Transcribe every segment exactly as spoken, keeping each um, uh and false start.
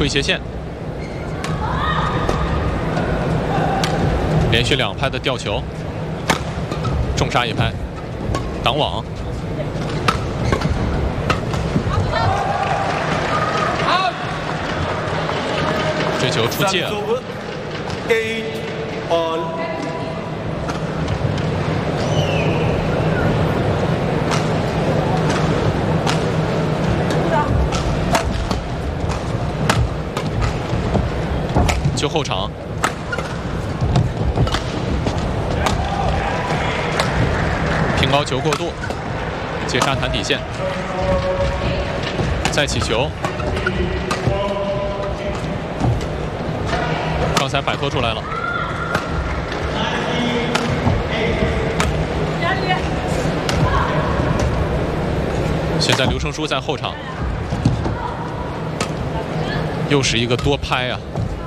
推斜线，连续两拍的吊球，重杀一拍，挡网。 这球出界了。球后场，平高球过渡，接杀弹底线，再起球。 刚才摆脱出来了，现在刘胜书在后场，又是一个多拍啊！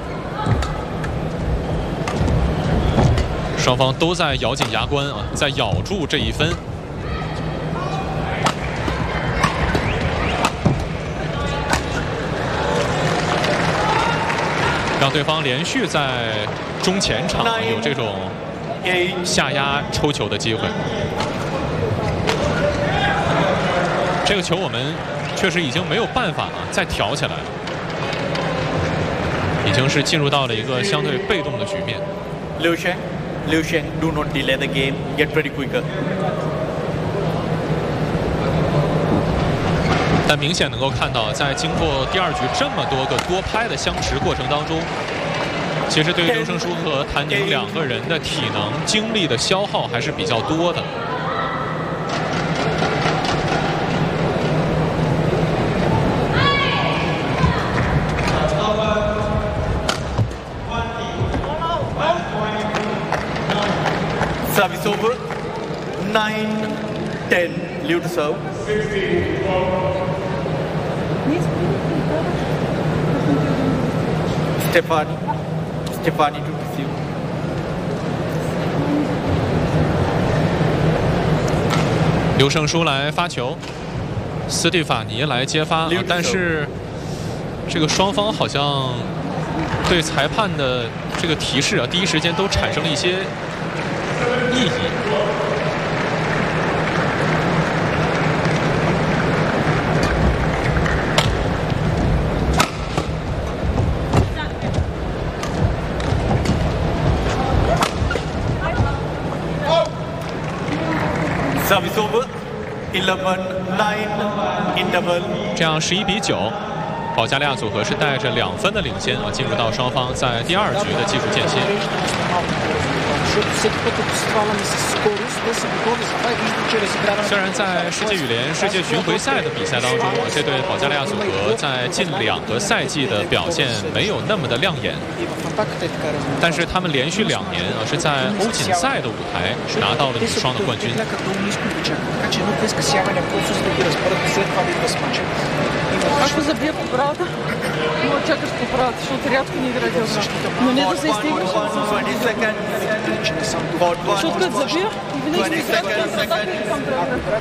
双方都在咬紧牙关啊，在咬住这一分。 让对方连续在中前场有这种下压抽球的机会。这个球我们确实已经没有办法啊再挑起来了，已经是进入到了一个相对被动的局面。 Liu Sheng, Liu Sheng, do not delay the game. Get ready quicker. 但明显能够看到，在经过第二局这么多个多拍的相持过程当中，其实对于刘胜书和谭宁两个人的体能、精力的消耗还是比较多的。 Service over. Nine, ten. Liu to serve. Stefani, Stefani to receive. 刘胜书来发球，斯蒂法尼来接发，但是这个双方好像对裁判的这个提示啊，第一时间都产生了一些异议。 Service over. Eleven, nine, in double. 这样十一比九，保加利亚组合是带着两分的领先啊，进入到双方在第二局的技术间歇。虽然在世界羽联世界巡回赛的比赛当中，这对保加利亚组合在近两个赛季的表现没有那么的亮眼，但是他们连续两年啊是在欧锦赛的舞台拿到了女双的冠军。 Ако забие по правата, но чакаш по правата, защото рядко ни игра дълга. Но не да се изтигаш. Защото като забия, винаги си играят към красавка и към правата.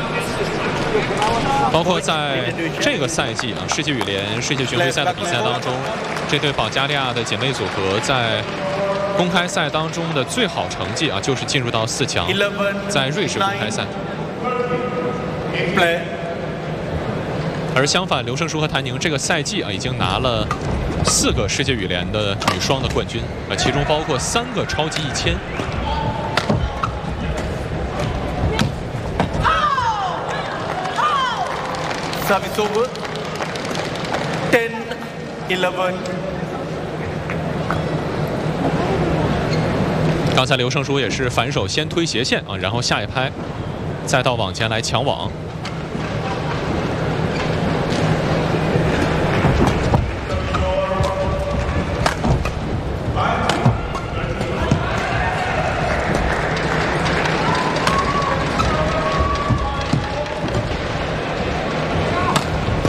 包括在这个赛季啊，世界羽联世界巡回赛的比赛当中，这对保加利亚的姐妹组合在公开赛当中的最好成绩啊，就是进入到四强，在瑞士公开赛。而相反，刘胜书和谭宁这个赛季啊，已经拿了四个世界羽联的女双的冠军啊，其中包括三个超级一千。 Service over. Ten, eleven. 刚才刘胜书也是反手先推斜线啊，然后下一拍，再到网前来抢网。